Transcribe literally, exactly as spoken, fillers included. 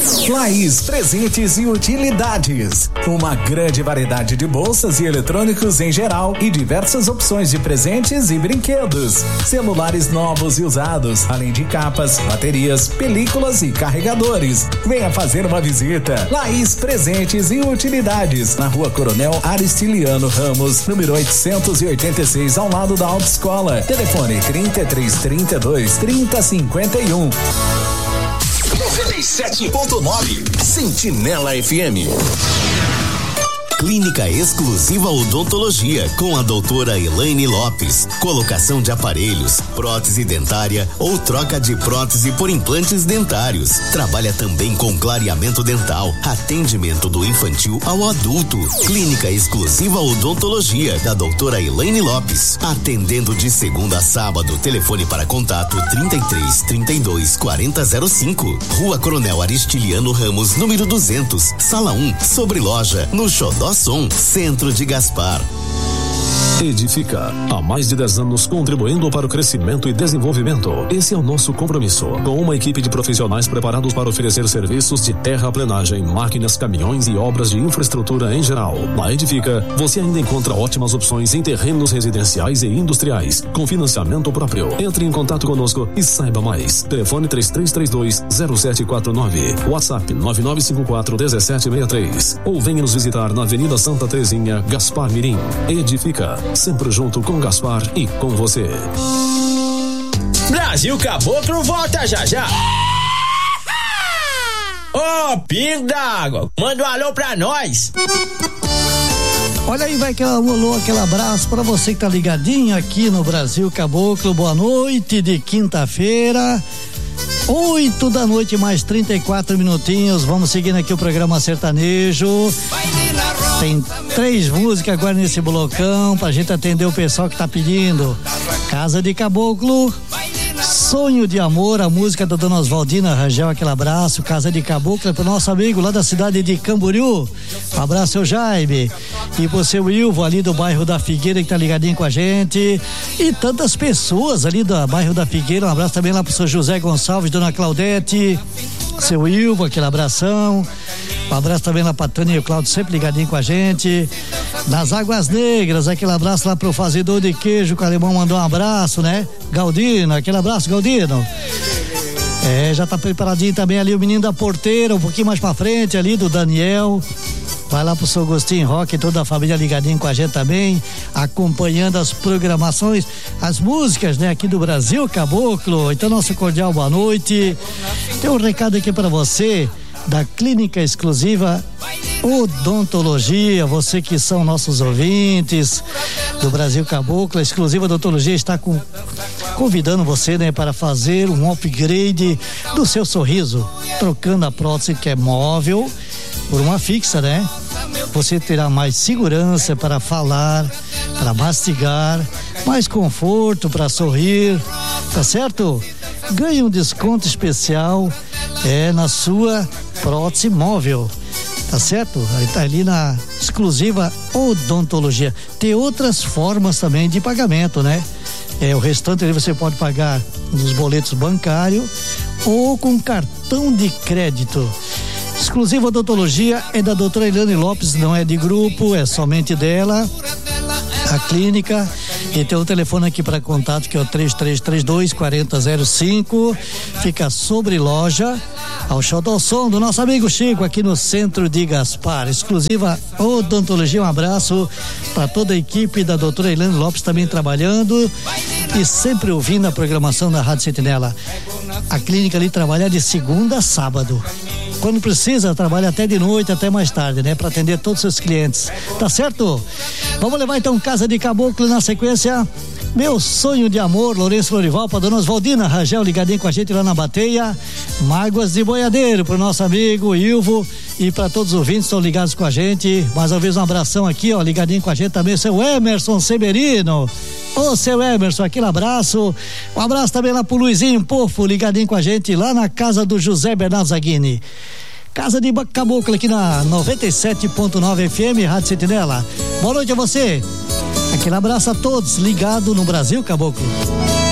Laís Presentes e Utilidades. Uma grande variedade de bolsas e eletrônicos em geral e diversas opções de presentes e brinquedos. Celulares novos e usados, além de capas, baterias, películas e carregadores. Venha fazer uma visita. Laís Presentes e Utilidades, na Rua Coronel Aristiliano Ramos, número oitocentos e oitenta e seis, ao lado da Autoescola. Telefone trinta e três, trinta e dois, trinta, cinquenta e um. noventa e sete ponto nove Sentinela F M. Clínica Exclusiva Odontologia, com a doutora Elaine Lopes. Colocação de aparelhos, prótese dentária ou troca de prótese por implantes dentários. Trabalha também com clareamento dental, atendimento do infantil ao adulto. Clínica Exclusiva Odontologia, da doutora Elaine Lopes. Atendendo de segunda a sábado. Telefone para contato trinta e três, trinta e dois, quarenta, zero cinco. Rua Coronel Aristiliano Ramos, número duzentos, sala um, sobre loja, no Xodó Som, Centro de Gaspar. Edifica, há mais de dez anos contribuindo para o crescimento e desenvolvimento. Esse é o nosso compromisso, com uma equipe de profissionais preparados para oferecer serviços de terraplenagem, máquinas, caminhões e obras de infraestrutura em geral. Na Edifica, você ainda encontra ótimas opções em terrenos residenciais e industriais, com financiamento próprio. Entre em contato conosco e saiba mais. Telefone três três três dois, zero sete quatro nove, WhatsApp nove nove cinco quatro, um sete seis três, ou venha nos visitar na Avenida Santa Terezinha, Gaspar Mirim. Edifica, sempre junto com Gaspar e com você. Brasil Caboclo volta já já. Ô, oh, pingo d'água, manda um alô pra nós. Olha aí, vai aquele alô, aquele abraço pra você que tá ligadinho aqui no Brasil Caboclo. Boa noite de quinta-feira, oito da noite, mais trinta e quatro minutinhos. Vamos seguindo aqui o programa sertanejo. Tem três músicas agora nesse blocão pra gente atender o pessoal que tá pedindo. Casa de Caboclo, Sonho de Amor, a música da dona Oswaldina Rangel, aquele abraço. Casa de Caboclo é pro nosso amigo lá da cidade de Camboriú. Um abraço, seu Jaime. E pro seu Ilvo ali do bairro da Figueira, que tá ligadinho com a gente. E tantas pessoas ali do bairro da Figueira. Um abraço também lá pro seu José Gonçalves, dona Claudete, seu Ilvo, aquele abração. Um abraço também lá pra Tânia e o Cláudio, sempre ligadinho com a gente. Nas Águas Negras, aquele abraço lá pro fazedor de queijo, que o alemão mandou um abraço, né? Galdino, aquele abraço, Galdino. É, já tá preparadinho também ali o menino da porteira, um pouquinho mais pra frente ali, do Daniel. Vai lá pro seu Agostinho Rock, toda a família ligadinho com a gente também, acompanhando as programações, as músicas, né, aqui do Brasil Caboclo. Então, nosso cordial boa noite. Tem um recado aqui pra você da Clínica Exclusiva Odontologia, você que são nossos ouvintes do Brasil Caboclo. A Exclusiva Odontologia está com, convidando você, né, para fazer um upgrade do seu sorriso, trocando a prótese que é móvel por uma fixa, né? Você terá mais segurança para falar, para mastigar, mais conforto para sorrir, tá certo? Ganhe um desconto especial é na sua prótese móvel, tá certo? Aí tá ali na Exclusiva Odontologia. Tem outras formas também de pagamento, né? É, o restante ali você pode pagar nos boletos bancários ou com cartão de crédito. Exclusiva Odontologia é da doutora Eliane Lopes, não é de grupo, é somente dela, a clínica. E tem o telefone aqui para contato, que é o três três três dois, quatro zero zero cinco, fica sobre loja, ao Xodó Som do nosso amigo Chico, aqui no centro de Gaspar. Exclusiva Odontologia, um abraço para toda a equipe da doutora Eliane Lopes, também trabalhando e sempre ouvindo a programação da Rádio Sentinela. A clínica ali trabalha de segunda a sábado. Quando precisa, trabalha até de noite, até mais tarde, né? Para atender todos os seus clientes. Tá certo? Vamos levar então Casa de Caboclo na sequência. Meu Sonho de Amor, Lourenço Lorival, para dona Oswaldina Rangel, ligadinho com a gente lá na Bateia. Mágoas de Boiadeiro, pro nosso amigo Ilvo e para todos os ouvintes que estão ligados com a gente. Mais uma vez um abração aqui, ó, ligadinho com a gente também, seu Emerson Severino. Ô, seu Emerson, aquele abraço. Um abraço também lá pro Luizinho Pofo, ligadinho com a gente lá na casa do José Bernardo Zaghini. Casa de Caboclo aqui na noventa e sete ponto nove F M, Rádio Sentinela. Boa noite a você. Aquele abraço a todos, ligado no Brasil Caboclo.